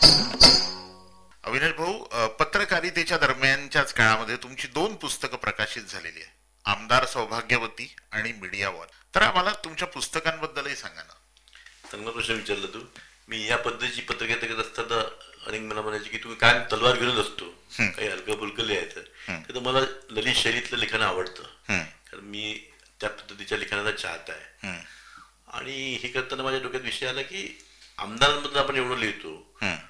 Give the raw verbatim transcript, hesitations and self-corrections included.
अविनाश भाऊ, अ, पत्रकारितेच्या दरम्यानच्याच काळामध्ये तुमची दोन पुस्तकं प्रकाशित झालेली आहे, आमदार सौभाग्यवती आणि मीडिया वॉर. तर आम्हाला तुमच्या पुस्तकांबद्दलही सांगा ना. चांगला प्रश्न विचारला तू. मी या पद्धतीची पत्रकारिता करत असताना अनेक मला म्हणायचे की तुम्ही काय तलवार घेऊनच असतो, हं, काही हलकं फुलकं लिहायचं. हं, तर मला ललित शैलीतलं लिखाण आवडतं, हं, कारण मी त्या पद्धतीच्या लिखाणाचा चाहता आहे. हं, आणि हे करताना माझ्या डोक्यात विषय आला की आमदारांबद्दल आपण एवढं लिहितो, हं,